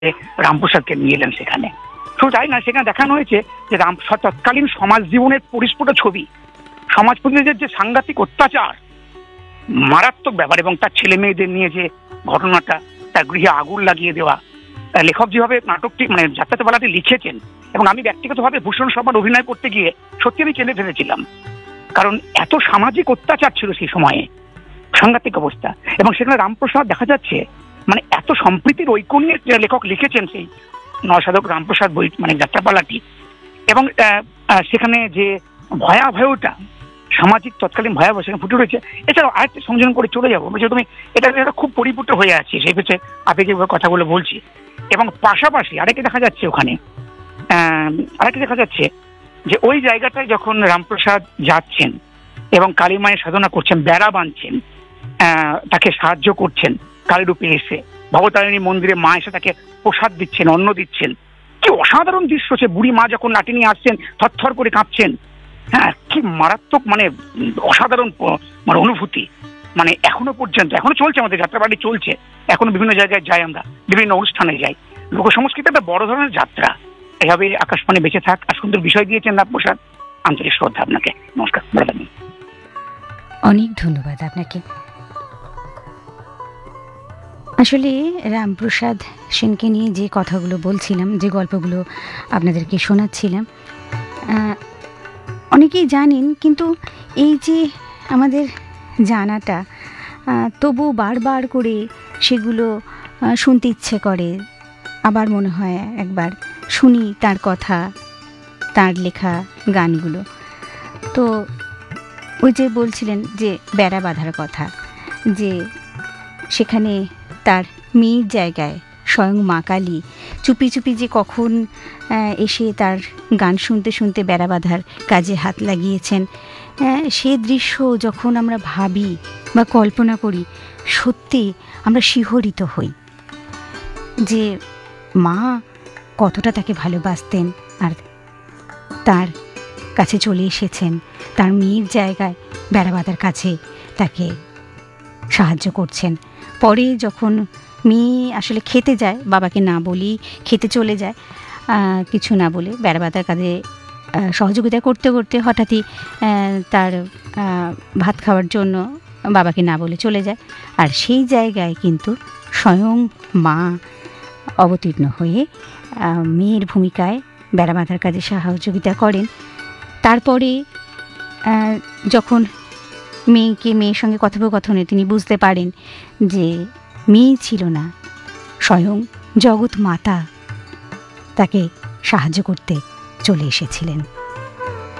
রামপ্রসাদকে নিয়ে এলেন সেখানে। শুধু তাই না, সেখানে দেখানো হয়েছে যে তৎকালীন সমাজ জীবনের পরিস্ফুট ছবি, সমাজ প্রতিনিধিদের যে সাংঘাতিক অত্যাচার, মারাত্মক ব্যাপার, এবং তার ছেলে মেয়েদের নিয়ে যে ঘটনাটা, তার গৃহে আগুন লাগিয়ে দেওয়া। লেখক যেভাবে নাটকটি মানে যাত্রাপালাটি লিখেছেন, এবং আমি ব্যক্তিগতভাবে ভূষণ শর্মার অভিনয় করতে গিয়ে সত্যি আমি কেঁদে ফেলেছিলাম, কারণ এত সামাজিক অত্যাচার ছিল সেই সময়ে, সাংঘাতিক অবস্থা। এবং সেখানে রামপ্রসাদ দেখা যাচ্ছে মানে এত সম্প্রীতির ঐক্য নিয়ে লেখক লিখেছেন সেই নরসাধক রামপ্রসাদ বই মানে যাত্রাপালাটি। এবং সেখানে যে ভয়াবহটা, সামাজিক তৎকালীন ভয়াবহ সেখানে ফুটে রয়েছে। এছাড়াও আরেকটা সংযোজন করে চলে যাবো, তুমি এটা খুব পরিপুষ্ট হয়ে আছে, সেই হচ্ছে আবেগের কথাগুলো বলছি। এবং পাশাপাশি আরেকটা দেখা যাচ্ছে ওখানে, আরেকটা দেখা যাচ্ছে যে ওই জায়গাটায় যখন রামপ্রসাদ যাচ্ছেন এবং কালী মায়ের সাধনা করছেন, বেড়া বাঁধছেন, তাকে সাহায্য করছেন কালী রূপে এসে, ভবতারিণী মন্দিরে মা এসে তাকে প্রসাদ দিচ্ছেন, অন্ন দিচ্ছেন। কি অসাধারণ দৃশ্য! সে বুড়ি মা যখন লাঠি নিয়ে আসছেন, থরথর করে কাঁপছেন। হ্যাঁ, কি মারাত্মক মানে অসাধারণ মানে অনুভূতি। মানে এখনো পর্যন্ত এখনো চলছে, আমাদের যাত্রাবাড়ি চলছে, এখনো বিভিন্ন জায়গায় যাই, আমরা বিভিন্ন অনুষ্ঠানে যাই। লোক সংস্কৃতি একটা বড় ধরনের যাত্রা। এভাবে আকাশবাণী বেঁচে থাক। আর সুন্দর বিষয় দিয়েছেন রামপ্রসাদ, আন্তরিক শ্রদ্ধা আপনাকে। নমস্কার। অনেক ধন্যবাদ আপনাকে। আসলে রামপ্রসাদ সেনকে নিয়ে যে কথাগুলো বলছিলাম, যে গল্পগুলো আপনাদেরকে শোনাচ্ছিলাম, অনেকেই জানেন, কিন্তু এই যে আমাদের জানাটা, তবু বারবার করে সেগুলো শুনতে ইচ্ছে করে, আবার মনে হয় একবার শুনি তার কথা, তার লেখা গানগুলো। তো ওই যে বলছিলেন যে বেড়া বাঁধার কথা, যে সেখানে তার মেয়ের জায়গায় স্বয়ং মা কালী চুপি চুপি যে কখন এসে তার গান শুনতে শুনতে বেড়া বাঁধার কাজে হাত লাগিয়েছেন, সে দৃশ্য যখন আমরা ভাবি বা কল্পনা করি, সত্যি আমরা শিহরিত হই যে মা কতটা তাকে ভালোবাসতেন, আর তার কাছে চলে এসেছেন, তার মেয়ের জায়গায় বেড়া বাঁধার কাছে তাকে সাহায্য করছেন। পরে যখন মেয়ে আসলে খেতে যায়, বাবাকে না বলি খেতে চলে যায়, কিছু না বলে বেড়া বাঁধার কাজে সহযোগিতা করতে করতে হঠাৎই তার ভাত খাওয়ার জন্য বাবাকে না বলে চলে যায়। আর সেই জায়গায় কিন্তু স্বয়ং মা অবতীর্ণ হয়ে মেয়ের ভূমিকায় বেড়া বাঁধার কাজে সহযোগিতা করেন। তারপরে যখন মেয়ের সঙ্গে কথোপকথনে তিনি বুঝতে পারেন যে মেয়ে ছিল না, স্বয়ং জগৎ মাতা তাকে সাহায্য করতে চলে এসেছিলেন।